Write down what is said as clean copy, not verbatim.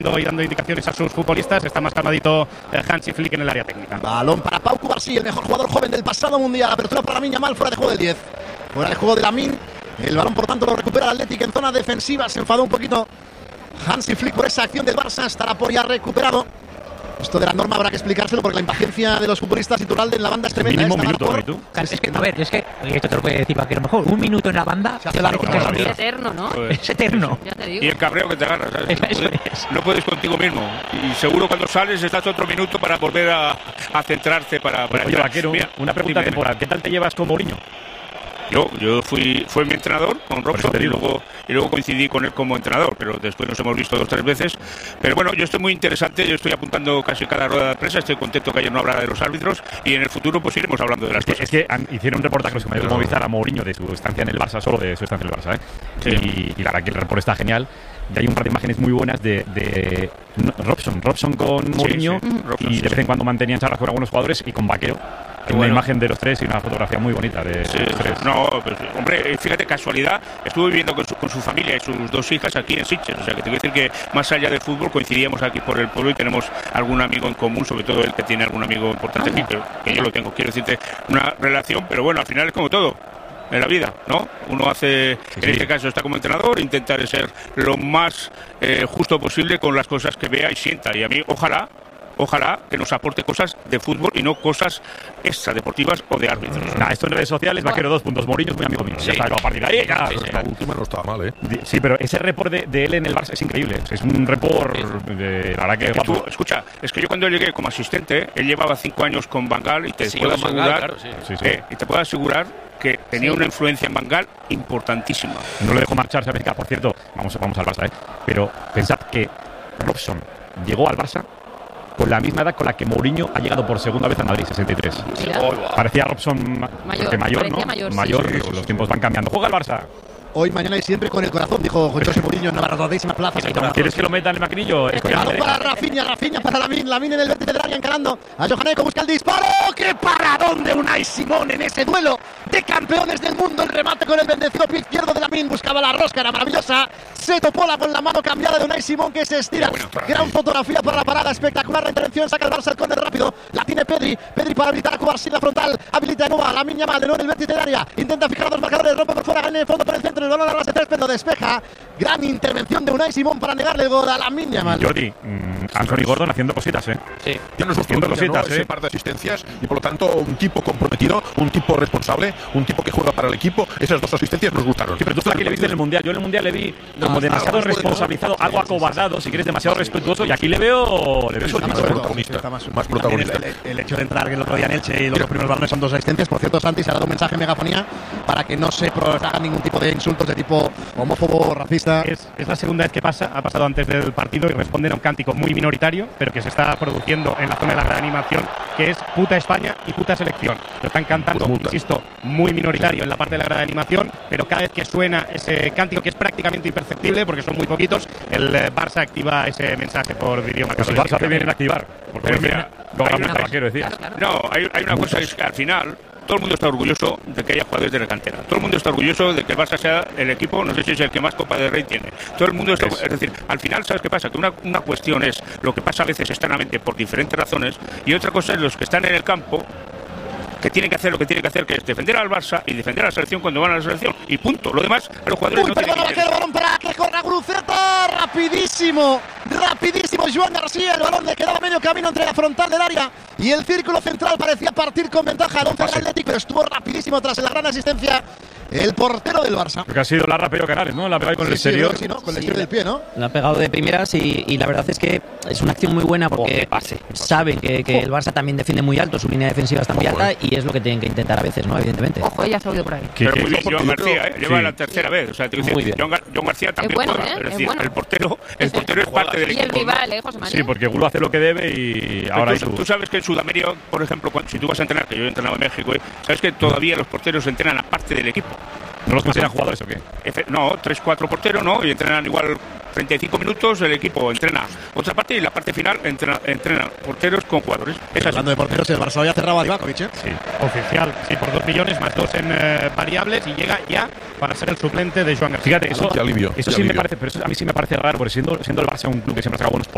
y dando indicaciones a sus futbolistas. Está más calmadito Hansi Flick en el área técnica. Balón para Pau Cubarsí, el mejor jugador joven del pasado mundial. Apertura para Lamine Yamal, fuera de juego del 10. Fuera de juego de Lamine. El balón, por tanto, lo recupera el Athletic en zona defensiva. Se enfadó un poquito Hansi Flick por esa acción del Barça. Estará por ya recuperado. Esto de la norma habrá que explicárselo porque la impaciencia de los futbolistas y Iturralde en la banda es tremenda. Mínimo un minuto, ¿y tú? Es que, a ver, es que esto te lo puede decir cualquier mejor. Un minuto en la banda se hace largo. Es eterno, ¿no? Es eterno. Ya te digo. Y el cabreo que te agarras, ¿sabes? Eso es. No puedes contigo mismo. Y seguro cuando sales estás otro minuto para volver a centrarte para Oye, Vaquero, Mira, una pregunta dime. temporal. ¿Qué tal te llevas con Mourinho? Yo fue mi entrenador con Robson y luego coincidí con él como entrenador, pero después nos hemos visto 2 o 3 veces. Pero bueno, yo estoy muy interesante, yo estoy apuntando casi cada rueda de prensa, estoy contento que ayer no hablara de los árbitros y en el futuro pues iremos hablando de las cosas. Es que hicieron un reportaje los compañeros de Movistar a Mourinho de su estancia en el Barça, solo de su estancia en el Barça, ¿eh? Sí. Y la verdad que el reporte está genial. Y hay un par de imágenes muy buenas de Robson con Mourinho, sí. Robson, y de vez en cuando mantenían charlas con algunos jugadores y con Vaquero. Hay una imagen de los tres y una fotografía muy bonita de los tres. No, pues, hombre, fíjate, casualidad, estuve viviendo con su familia y sus 2 hijas aquí en Sitges, o sea que te voy a decir que más allá del fútbol coincidíamos aquí por el pueblo y tenemos algún amigo en común, sobre todo el que tiene algún amigo importante aquí, que yo lo tengo, quiero decirte, una relación, pero bueno, al final es como todo en la vida, ¿no? Uno hace, en este caso está como entrenador, intentar ser lo más justo posible con las cosas que vea y sienta, y a mí ojalá que nos aporte cosas de fútbol y no cosas extradeportivas o de árbitros. Esto en redes sociales, Vaquero 2 puntos. Mourinho es muy amigo mío. Sí. Ya está, a partir de ahí ya. La última no estaba mal, ¿eh? Sí, pero ese report de él en el Barça es increíble. Es un report de la verdad que guapo. Escucha, es que yo cuando llegué como asistente, él llevaba 5 años con Van Gaal y te puedo asegurar, y te puedo asegurar que tenía una influencia en Van Gaal importantísima. No le dejó marcharse a Bélgica, por cierto. Vamos al Barça, ¿eh? Pero pensad que Robson llegó al Barça con la misma edad con la que Mourinho ha llegado por segunda vez a Madrid, 63. Parecía Robson mayor, los tiempos van cambiando. Juega el Barça. Hoy, mañana y siempre con el corazón, dijo José Mourinho en Navarra, rodadísima plaza. ¿Quieres que lo meta en el maquinillo? Balón para Rafinha para Lamine en el vértice del área encarando a Johanneco, busca el disparo. ¡Qué paradón de Unai Simón en ese duelo de campeones del mundo! El remate con el bendecido pie izquierdo de Lamine, buscaba la rosca, era maravillosa. Se topó con la mano cambiada de Unai Simón, que se estira. Gran fotografía para la parada, espectacular la intervención, saca el Barça el córner rápido. La tiene Pedri para habilitar a Cubarsí la frontal, habilita de nuevo a Lamine Yamal, de nuevo en el vértice del área. Intenta fijar a 2 marcadores, rompe por fuera, gana en el fondo por el centro. El balón a las de 3, pero despeja. Gran intervención de Unai Simón para negarle el gol a Lamine Yamal. Jordi, Anthony Gordon haciendo cositas, ¿eh? Sí. Ya nos haciendo cositas, ese par de asistencias y por lo tanto un tipo comprometido, un tipo responsable, un tipo que juega para el equipo. Esas 2 asistencias nos gustaron. Sí, pero tú aquí le viste en el Mundial. Yo en el Mundial le vi como demasiado responsabilizado, algo acobardado, si quieres, demasiado respetuoso, y aquí le veo más protagonista. El hecho de entrar el otro día en Elche y los primeros balones son 2 asistencias. Por cierto, Santi se ha dado un mensaje en megafonía para que no se hagan ningún tipo de insultos de tipo homófobo, racista. Es la segunda vez que ha pasado antes del partido y responden a un cántico muy minoritario, pero que se está produciendo en la zona de la gran animación, que es puta España y puta selección. Lo están cantando, insisto, muy minoritario en la parte de la gran animación, pero cada vez que suena ese cántico, que es prácticamente imperceptible porque son muy poquitos, el Barça activa ese mensaje por idioma. Pues el Barça te viene a activar. Porque mira, hay una cosa, es que al final todo el mundo está orgulloso de que haya jugadores de la cantera. Todo el mundo está orgulloso de que el Barça sea el equipo, no sé si es el que más Copa del Rey tiene. Todo el mundo está, es decir, al final, ¿sabes qué pasa? Que una cuestión es lo que pasa a veces externamente por diferentes razones, y otra cosa es los que están en el campo, que tienen que hacer lo que tienen que hacer, que es defender al Barça y defender a la selección cuando van a la selección. Y punto. Lo demás, a los jugadores no tienen que el balón para que corra Guruceta. Rapidísimo Joan García. El balón le quedaba medio camino entre la frontal del área y el círculo central. Parecía partir con ventaja el 11 del Athletic, pero estuvo rapidísimo tras la gran asistencia el portero del Barça. Porque ha sido la Rapero Canales, ¿no? La ha pegado con el exterior. Sí, ¿no? Con el exterior del pie, ¿no? La ha pegado de primeras y la verdad es que es una acción muy buena porque saben que el Barça también defiende muy alto, su línea defensiva está muy alta y es lo que tienen que intentar a veces, ¿no? Evidentemente. Ojo, ya se ha oído por ahí. Pero muy bien, Joan García, lleva la tercera vez. O sea, te digo, Joan García también juega. Es decir, el portero es parte del equipo. Y el rival, José María. Sí, porque Gulu hace lo que debe y ahora tú sabes que en Sudamérica, por ejemplo, si tú vas a entrenar, que yo he entrenado en México, sabes que todavía los porteros entrenan aparte del equipo. ¿No los consideran jugadores o qué? No, 3-4 porteros, ¿no? Y entrenan igual 35 minutos, el equipo entrena otra parte y la parte final entrena porteros con jugadores. Hablando de porteros, el Barça había cerrado a Livakovic, ¿eh? Sí, oficial, sí, por 2 millones más 2 en variables y llega ya para ser el suplente de Joan García. Fíjate, eso sí me parece, pero eso a mí sí me parece raro, porque siendo el Barça un club que siempre ha sacado buenos